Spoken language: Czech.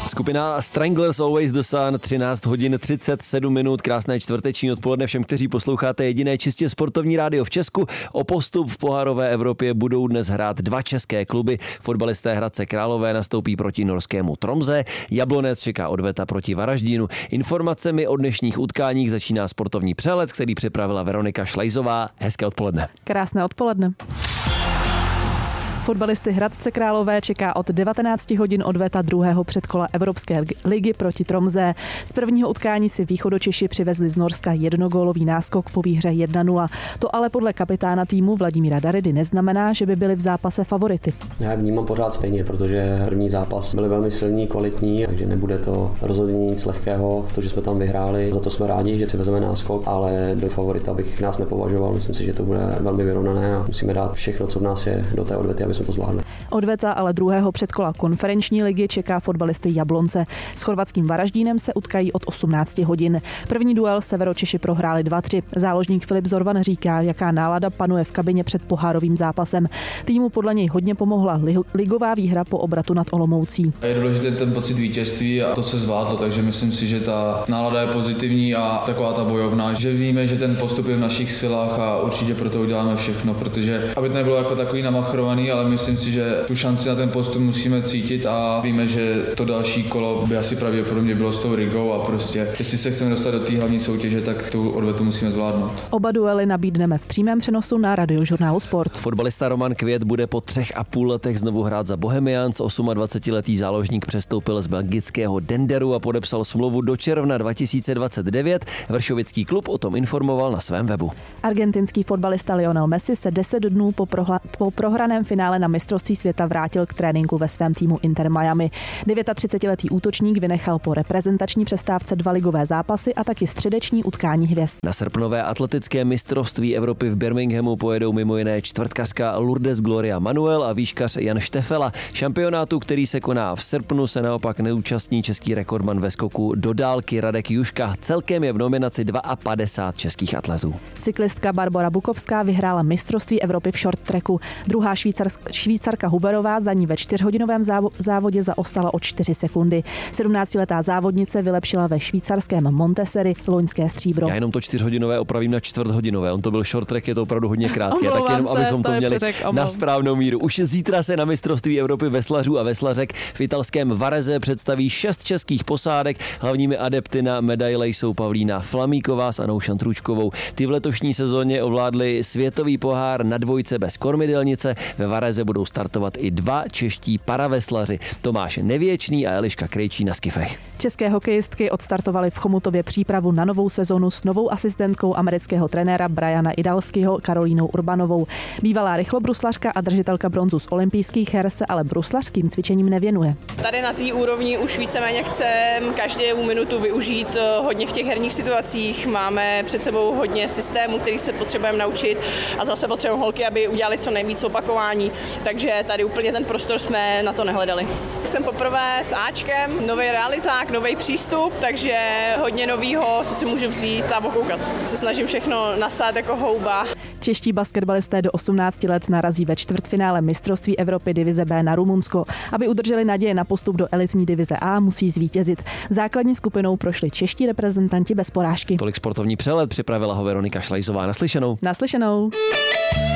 Skupina Stranglers Always the Sun, 13 hodin 37 minut, krásné čtvrteční odpoledne všem, kteří posloucháte jediné čistě sportovní rádio v Česku. O postup v pohárové Evropě budou dnes hrát dva české kluby. Fotbalisté Hradce Králové nastoupí proti norskému Tromsø, Jablonec čeká odveta proti Varaždínu. Informacemi o dnešních utkáních začíná sportovní přehled, který připravila Veronika Šlejzová. Hezké odpoledne. Krásné odpoledne. Fotbalisty Hradce Králové čeká od 19 hodin odveta druhého předkola Evropské ligy proti Tromsø. Z prvního utkání si východočeši přivezli z Norska jednogólový náskok po výhře 1-0. To ale podle kapitána týmu Vladimíra Daridy neznamená, že by byli v zápase favority. Já je vnímám pořád stejně, protože první zápas byli velmi silní, kvalitní, takže nebude to rozhodně nic lehkého, to, že jsme tam vyhráli. Za to jsme rádi, že přivezeme náskok, ale do favorita bych nás nepovažoval. Myslím si, že to bude velmi vyrovnané a musíme dát všechno, co v nás je, do té odvety, aby jsme to zvládli. Odveta ale druhého předkola konferenční ligy čeká fotbalisty Jablonce. S chorvatským Varaždínem se utkají od 18 hodin. První duel Severočeši prohráli 2-3. Záložník Filip Zorvan říká, jaká nálada panuje v kabině před pohárovým zápasem. Týmu podle něj hodně pomohla ligová výhra po obratu nad Olomoucí. Je důležitý ten pocit vítězství a to se zvládlo, takže myslím si, že ta nálada je pozitivní a taková ta bojovná, že víme, že ten postup je v našich silách a určitě pro to uděláme všechno, protože aby to nebylo jako takový namachrovaný, ale myslím si, že tu šanci na ten postup musíme cítit a víme, že to další kolo by asi pravděpodobně bylo s tou Rigou a prostě, jestli se chceme dostat do té hlavní soutěže, tak tu odvetu musíme zvládnout. Oba duely nabídneme v přímém přenosu na Radiožurnálu Sport. Fotbalista Roman Květ bude po 3,5 letech znovu hrát za Bohemians. 28letý záložník přestoupil z belgického Denderu a podepsal smlouvu do června 2029. Vršovický klub o tom informoval na svém webu. Argentinský fotbalista Lionel Messi se 10 dnů po prohraném finále na mistrovství světa vrátil k tréninku ve svém týmu Inter Miami. 39letý útočník vynechal po reprezentační přestávce 2 ligové zápasy a taky středeční utkání hvězd. Na srpnové atletické mistrovství Evropy v Birminghamu pojedou mimo jiné čtvrtkařka Lourdes Gloria Manuel a výškař Jan Štefela. Šampionátu, který se koná v srpnu, se naopak neúčastní český rekordman ve skoku do dálky Radek Juška. Celkem je v nominaci 52 českých atletů. Cyklistka Barbora Bukovská vyhrála mistrovství Evropy v short tracku. Druhá Švýcarka Huberová za ní ve 4hodinovém závodě zaostala o 4 sekundy. 17letá závodnice vylepšila ve švýcarském Montessori loňské stříbro. Já jenom to 4hodinové opravím na čtvrthodinové. On to byl short track, je to opravdu hodně krátké, tak jenom abychom to měli na správnou míru. Už zítra se na mistrovství Evropy veslařů a veslařek v italském Varese představí 6 českých posádek. Hlavními adepty na medaile jsou Pavlína Flamíková s Anou Šantručkovou. Ty v letošní sezóně ovládli světový pohár na dvojce bez kormidelnice. Ve Varese budou startovat i 2 čeští paraveslaři, Tomáš Nevěčný a Eliška Krejčí na skifech. České hokejistky odstartovaly v Chomutově přípravu na novou sezonu s novou asistentkou amerického trenéra Briana Idalského Karolínou Urbanovou. Bývalá rychlobruslařka a držitelka bronzu z olympijských her se ale bruslařským cvičením nevěnuje. Tady na té úrovni už víceméně chceme každou minutu využít hodně v těch herních situacích. Máme před sebou hodně systémů, který se potřebujeme naučit a zase potřebujeme holky, aby udělali co nejvíc opakování. Takže tady úplně ten prostor jsme na to nehledali. Jsem poprvé s Ačkem, nový realizák, nový přístup, takže hodně novýho, co si můžu vzít a okoukat. Se snažím všechno nasát jako houba. Čeští basketbalisté do 18 let narazí ve čtvrtfinále mistrovství Evropy divize B na Rumunsko. Aby udrželi naděje na postup do elitní divize A, musí zvítězit. Základní skupinou prošli čeští reprezentanti bez porážky. Tolik sportovní přehled, připravila ho Veronika Šlejzová. Naslyšenou. Naslyšenou.